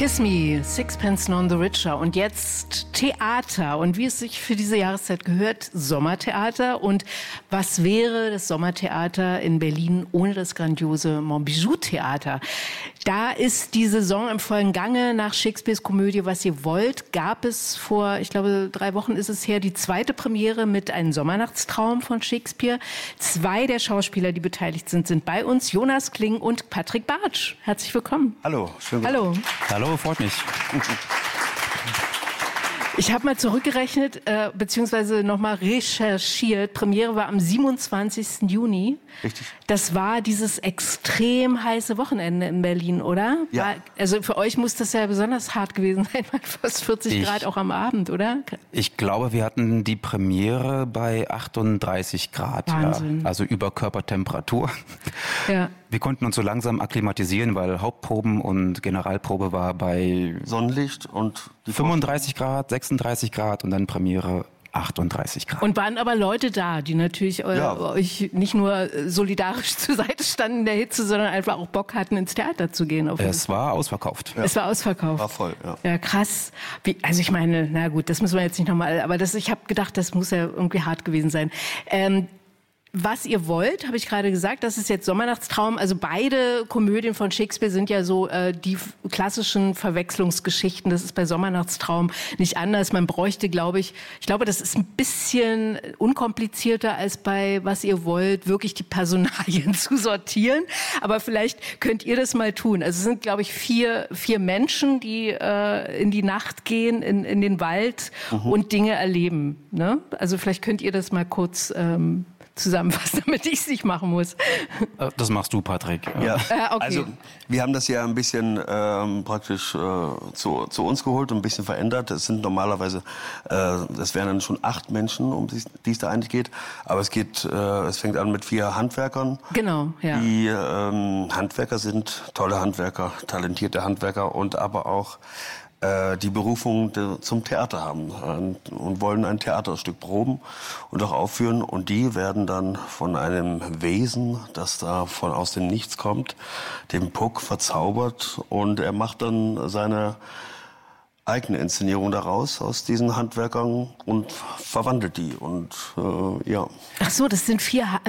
Kiss Me, Sixpence None the Richer. Und jetzt Theater. Und wie es sich für diese Jahreszeit gehört, Sommertheater. Und was wäre das Sommertheater in Berlin ohne das grandiose Montbijou-Theater? Da ist die Saison im vollen Gange. Nach Shakespeares Komödie Was ihr wollt gab es vor, ich glaube, 3 Wochen ist es her, die zweite Premiere mit Ein Sommernachtstraum von Shakespeare. 2 der Schauspieler, die beteiligt sind, sind bei uns. Jonas Kling und Patrick Bartsch. Herzlich willkommen. Hallo, schön. Hallo. Hallo, freut mich. Ich habe mal zurückgerechnet, beziehungsweise nochmal recherchiert. Premiere war am 27. Juni. Richtig. Das war dieses extrem heiße Wochenende in Berlin, oder? Ja. Also für euch muss das ja besonders hart gewesen sein, fast 40 Grad auch am Abend, oder? Ich glaube, wir hatten die Premiere bei 38 Grad. Wahnsinn. Ja, also über Körpertemperatur. Ja. Wir konnten uns so langsam akklimatisieren, weil Hauptproben und Generalprobe war bei Sonnenlicht und die 35 Grad, 36 Grad und dann Premiere 38 Grad. Und waren aber Leute da, die natürlich euch nicht nur solidarisch zur Seite standen in der Hitze, sondern einfach auch Bock hatten, ins Theater zu gehen. Es war ausverkauft. Ja. Es war ausverkauft. War voll, ja. Ja, krass. Also ich meine, na gut, das müssen wir jetzt nicht nochmal, aber ich habe gedacht, das muss ja irgendwie hart gewesen sein. Was ihr wollt, habe ich gerade gesagt, das ist jetzt Sommernachtstraum. Also beide Komödien von Shakespeare sind ja so die klassischen Verwechslungsgeschichten. Das ist bei Sommernachtstraum nicht anders. Man bräuchte, ich glaube, das ist ein bisschen unkomplizierter als bei Was ihr wollt, wirklich die Personalien zu sortieren. Aber vielleicht könnt ihr das mal tun. Also es sind, glaube ich, vier Menschen, die in die Nacht gehen, in den Wald und Dinge erleben. Ne? Also vielleicht könnt ihr das mal kurz zusammenfassen, damit ich es nicht machen muss. Das machst du, Patrick. Ja. Okay. Also wir haben das ja ein bisschen praktisch zu uns geholt und ein bisschen verändert. Es sind normalerweise, das wären dann schon 8 Menschen, um die es da eigentlich geht. Aber es fängt an mit 4 Handwerkern. Genau, ja. Die Handwerker sind tolle Handwerker, talentierte Handwerker und aber auch die Berufung zum Theater haben und wollen ein Theaterstück proben und auch aufführen. Und die werden dann von einem Wesen, das da aus dem Nichts kommt, dem Puck, verzaubert. Und er macht dann seine eigene Inszenierung daraus, aus diesen Handwerkern, und verwandelt die. Und ja. Ach so, das sind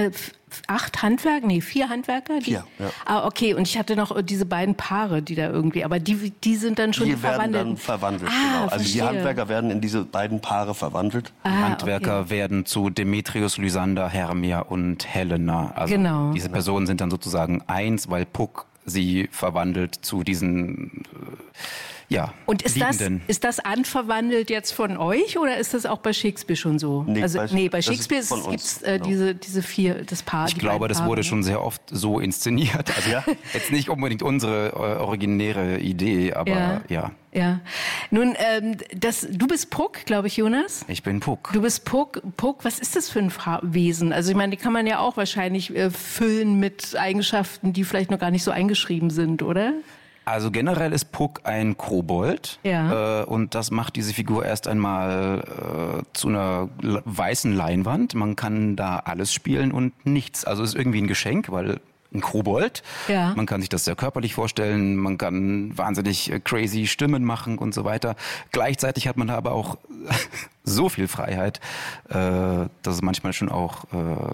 8 Handwerker? Nee, 4 Handwerker? 4, ja. Ah, okay. Und ich hatte noch diese beiden Paare, die da irgendwie, aber die sind dann schon verwandelt. Die werden dann verwandelt, genau. Also Verstehe. die Handwerker werden in diese beiden Paare verwandelt. Handwerker werden zu Demetrius, Lysander, Hermia und Helena. Also Genau. diese Personen sind dann sozusagen eins, weil Puck sie verwandelt zu diesen Und ist Liebenden. das anverwandelt jetzt von euch oder ist das auch bei Shakespeare schon so? Nee, bei Shakespeare das ist von uns, gibt's diese 4, das Paar. Ich glaube, das wurde schon sehr oft so inszeniert. Also jetzt nicht unbedingt unsere originäre Idee, aber ja. Ja. Nun, du bist Puck, glaube ich, Jonas? Ich bin Puck. Du bist Puck. Puck, was ist das für ein Wesen? Also ich meine, die kann man ja auch wahrscheinlich füllen mit Eigenschaften, die vielleicht noch gar nicht so eingeschrieben sind, oder? Also generell ist Puck ein Kobold. Ja. Und das macht diese Figur erst einmal zu einer weißen Leinwand. Man kann da alles spielen und nichts. Also ist irgendwie ein Geschenk, weil ein Kobold. Ja. Man kann sich das sehr körperlich vorstellen. Man kann wahnsinnig crazy Stimmen machen und so weiter. Gleichzeitig hat man da aber auch so viel Freiheit, dass es manchmal schon auch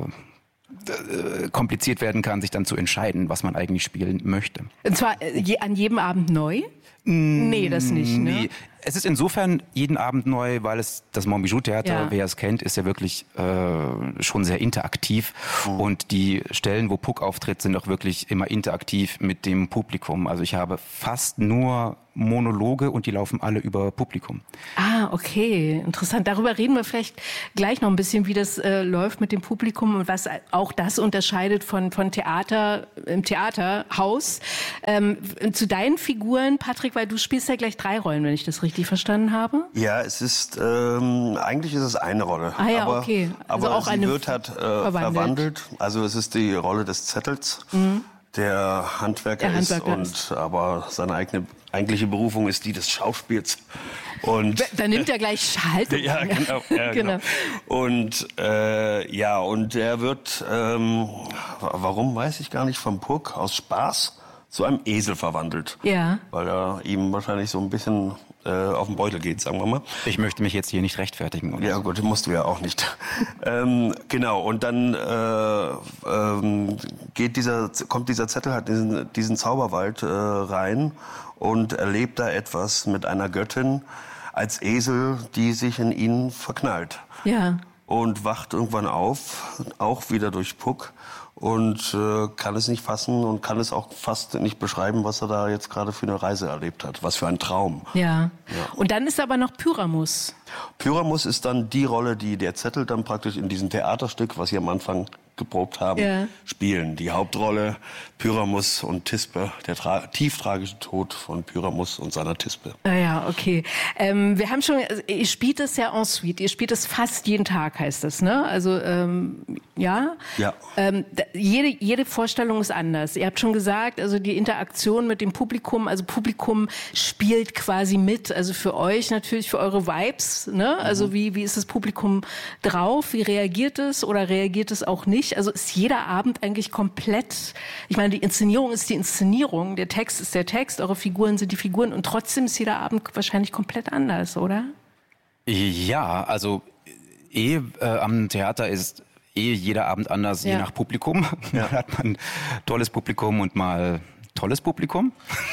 kompliziert werden kann, sich dann zu entscheiden, was man eigentlich spielen möchte. Und zwar an jedem Abend neu? Nee, das nicht, ne? Nee. Es ist insofern jeden Abend neu, weil das Montbijou-Theater, wer es kennt, ist ja wirklich schon sehr interaktiv. Und die Stellen, wo Puck auftritt, sind auch wirklich immer interaktiv mit dem Publikum. Also ich habe fast nur Monologe und die laufen alle über Publikum. Ah, okay, interessant. Darüber reden wir vielleicht gleich noch ein bisschen, wie das läuft mit dem Publikum und was auch das unterscheidet von Theater im Theaterhaus. Zu deinen Figuren, Patrick, weil du spielst ja gleich 3 Rollen, wenn ich das richtig verstanden habe. Ja, es ist eigentlich ist es eine Rolle. Ah ja, aber, okay. Also aber auch sie eine wird verwandelt. Also es ist die Rolle des Zettels, der Handwerker ist. Aber seine eigentliche Berufung ist die des Schauspiels. Und da nimmt er gleich Schaltung. Ja, genau. Ja, genau. Und und er wird, warum weiß ich gar nicht, vom Puck aus Spaß zu einem Esel verwandelt. Ja. Weil er ihm wahrscheinlich so ein bisschen auf den Beutel geht, sagen wir mal. Ich möchte mich jetzt hier nicht rechtfertigen. Oder? Ja gut, musst du ja auch nicht. Genau, und dann kommt dieser Zettel halt in diesen Zauberwald rein und erlebt da etwas mit einer Göttin als Esel, die sich in ihn verknallt. Ja. Und wacht irgendwann auf, auch wieder durch Puck. Und kann es nicht fassen und kann es auch fast nicht beschreiben, was er da jetzt gerade für eine Reise erlebt hat. Was für ein Traum. Ja. Und dann ist aber noch Pyramus. Pyramus ist dann die Rolle, die der Zettel dann praktisch in diesem Theaterstück, was Sie am Anfang geprobt haben, spielen. Die Hauptrolle Pyramus und Thisbe, der tief tragische Tod von Pyramus und seiner Thisbe. Ja, okay. Wir haben schon, also ihr spielt es ja en suite. Ihr spielt es fast jeden Tag, heißt das, ne? Also, ja? Ja. Jede Vorstellung ist anders. Ihr habt schon gesagt, also die Interaktion mit dem Publikum, also Publikum spielt quasi mit, also für euch natürlich, für eure Vibes, ne? Also wie ist das Publikum drauf? Wie reagiert es oder reagiert es auch nicht? Also ist jeder Abend eigentlich komplett, ich meine, die Inszenierung ist die Inszenierung, der Text ist der Text, eure Figuren sind die Figuren und trotzdem ist jeder Abend wahrscheinlich komplett anders, oder? Ja, also am Theater ist jeder Abend anders, je nach Publikum. Mal hat man tolles Publikum und mal tolles Publikum.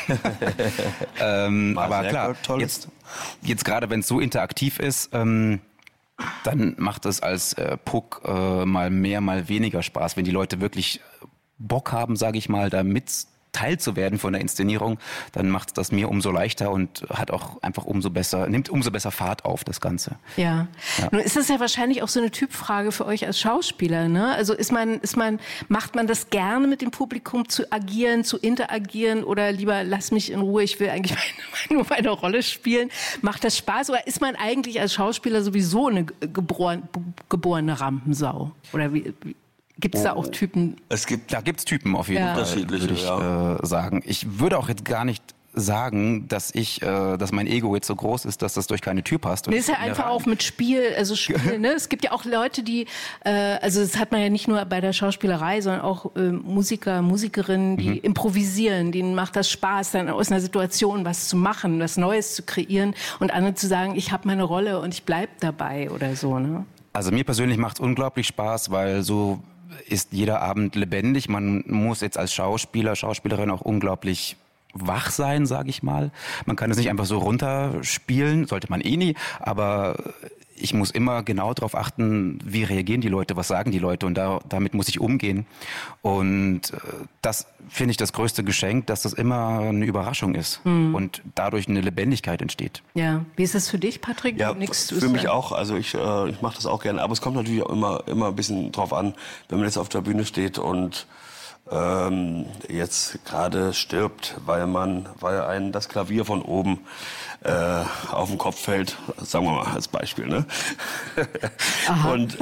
Aber klar, jetzt gerade wenn es so interaktiv ist, dann macht es als Puck mal mehr, mal weniger Spaß. Wenn die Leute wirklich Bock haben, sage ich mal, da mit teilzuwerden von der Inszenierung, dann macht es das mir umso leichter und hat auch einfach nimmt umso besser Fahrt auf, das Ganze. Ja. Nun ist das ja wahrscheinlich auch so eine Typfrage für euch als Schauspieler, ne? Also macht man das gerne mit dem Publikum zu agieren, zu interagieren oder lieber lass mich in Ruhe, ich will eigentlich nur meine Rolle spielen. Macht das Spaß oder ist man eigentlich als Schauspieler sowieso eine geborene Rampensau? Oder wie gibt es da auch Typen? Da gibt's Typen auf jeden Fall, würde ich sagen. Ich würde auch jetzt gar nicht sagen, dass mein Ego jetzt so groß ist, dass das durch keine Tür passt. Nee, ist ja einfach auch mit Spiel, ne? Es gibt ja auch Leute, die, also das hat man ja nicht nur bei der Schauspielerei, sondern auch Musiker, Musikerinnen, die improvisieren, denen macht das Spaß, dann aus einer Situation was zu machen, was Neues zu kreieren und anderen zu sagen, ich habe meine Rolle und ich bleib dabei oder so, ne? Also mir persönlich macht es unglaublich Spaß, weil so ist jeder Abend lebendig. Man muss jetzt als Schauspielerin auch unglaublich wach sein, sage ich mal. Man kann es nicht einfach so runterspielen, sollte man nie, aber ich muss immer genau darauf achten, wie reagieren die Leute, was sagen die Leute und damit muss ich umgehen. Und das finde ich das größte Geschenk, dass das immer eine Überraschung ist und dadurch eine Lebendigkeit entsteht. Ja, wie ist das für dich, Patrick? Ja, für mich auch. Also ich mache das auch gerne, aber es kommt natürlich auch immer ein bisschen drauf an, wenn man jetzt auf der Bühne steht und jetzt gerade stirbt, weil einem das Klavier von oben auf den Kopf fällt, sagen wir mal als Beispiel, ne? Und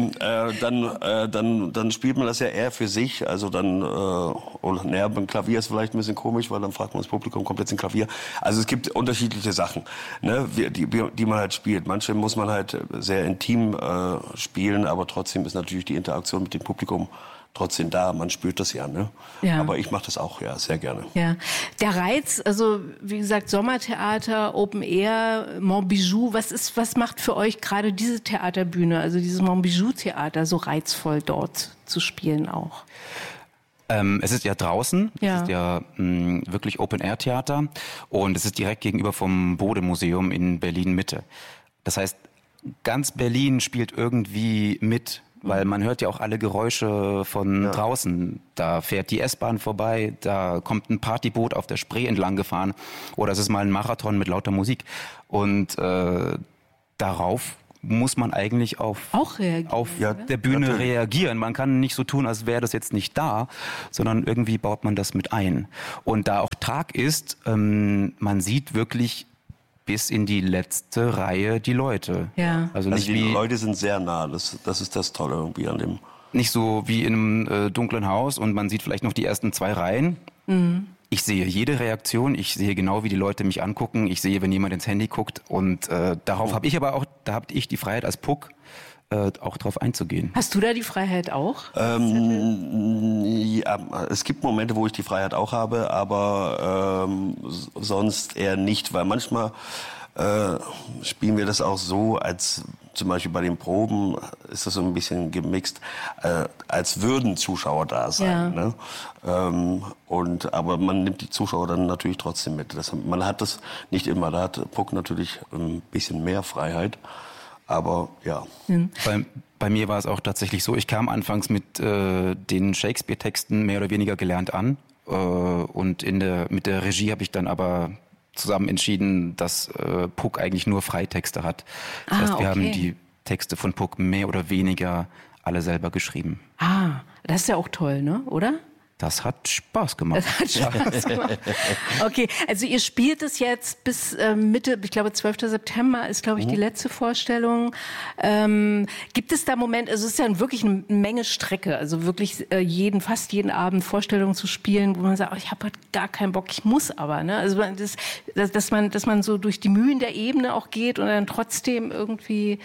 dann spielt man das ja eher für sich, also dann beim Klavier ist vielleicht ein bisschen komisch, weil dann fragt man das Publikum, kommt jetzt ein Klavier? Also es gibt unterschiedliche Sachen, ne, die man halt spielt. Manche muss man halt sehr intim spielen, aber trotzdem ist natürlich die Interaktion mit dem Publikum trotzdem da, man spürt das ja, ne? Ja. Aber ich mache das auch, ja, sehr gerne. Ja. Der Reiz, also wie gesagt, Sommertheater, Open Air, Montbijou, was macht für euch gerade diese Theaterbühne, also dieses Montbijou-Theater so reizvoll dort zu spielen auch? Es ist ja draußen, es ist ja wirklich Open-Air-Theater und es ist direkt gegenüber vom Bode-Museum in Berlin-Mitte. Das heißt, ganz Berlin spielt irgendwie mit, weil man hört ja auch alle Geräusche von draußen. Da fährt die S-Bahn vorbei, da kommt ein Partyboot auf der Spree entlang gefahren oder es ist mal ein Marathon mit lauter Musik. Und darauf muss man eigentlich auf der Bühne reagieren. Man kann nicht so tun, als wäre das jetzt nicht da, sondern irgendwie baut man das mit ein. Und da auch Tag ist, man sieht wirklich bis in die letzte Reihe die Leute. Ja. Also die Leute sind sehr nah, das ist das Tolle irgendwie an dem. Nicht so wie in einem dunklen Haus und man sieht vielleicht noch die ersten 2 Reihen. Mhm. Ich sehe jede Reaktion, ich sehe genau, wie die Leute mich angucken, ich sehe, wenn jemand ins Handy guckt und darauf habe ich aber auch, da habe ich die Freiheit als Puck, auch drauf einzugehen. Hast du da die Freiheit auch? Ja, es gibt Momente, wo ich die Freiheit auch habe, aber sonst eher nicht, weil manchmal spielen wir das auch so, als zum Beispiel bei den Proben ist das so ein bisschen gemixt, als würden Zuschauer da sein. Ja. Ne? Aber man nimmt die Zuschauer dann natürlich trotzdem mit. Man hat das nicht immer, da hat Puck natürlich ein bisschen mehr Freiheit. Aber ja. Bei mir war es auch tatsächlich so, ich kam anfangs mit den Shakespeare-Texten mehr oder weniger gelernt an. Und mit der Regie habe ich dann aber zusammen entschieden, dass Puck eigentlich nur Freitexte hat. Das heißt, wir haben die Texte von Puck mehr oder weniger alle selber geschrieben. Das ist ja auch toll, ne? Oder? Das hat Spaß gemacht. Okay, also ihr spielt es jetzt bis Mitte, ich glaube 12. September ist, glaube ich, die letzte Vorstellung. Gibt es da Momente, also es ist ja wirklich eine Menge Strecke, also wirklich fast jeden Abend Vorstellungen zu spielen, wo man sagt, ich habe halt gar keinen Bock, ich muss aber. Ne? Also dass man so durch die Mühen der Ebene auch geht und dann trotzdem irgendwie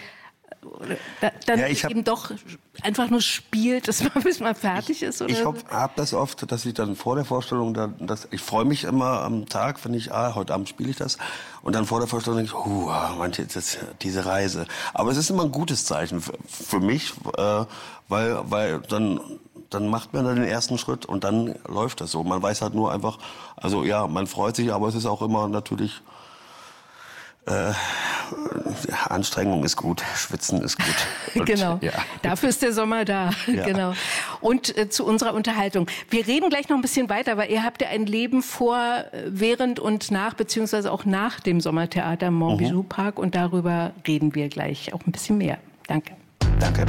eben doch einfach nur spielt, bis man fertig ist? Oder? Ich habe das oft, dass ich dann vor der Vorstellung, ich freue mich immer am Tag, wenn ich, heute Abend spiele ich das, und dann vor der Vorstellung denke ich, diese Reise. Aber es ist immer ein gutes Zeichen für mich, weil dann macht man dann den ersten Schritt und dann läuft das so. Man weiß halt nur einfach, also ja, man freut sich, aber es ist auch immer natürlich... Anstrengung ist gut, Schwitzen ist gut. Und, genau, dafür ist der Sommer da. Ja. Genau. Und zu unserer Unterhaltung. Wir reden gleich noch ein bisschen weiter, weil ihr habt ja ein Leben vor, während und nach, beziehungsweise auch nach dem Sommertheater im Montbijou Park, und darüber reden wir gleich auch ein bisschen mehr. Danke. Danke.